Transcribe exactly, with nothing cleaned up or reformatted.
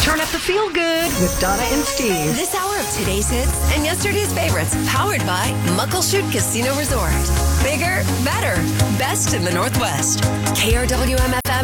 Turn up the feel good with Donna and Steve. This hour of today's hits and yesterday's favorites, powered by Muckleshoot Casino Resort. Bigger, better, best in the Northwest. K R W M F M.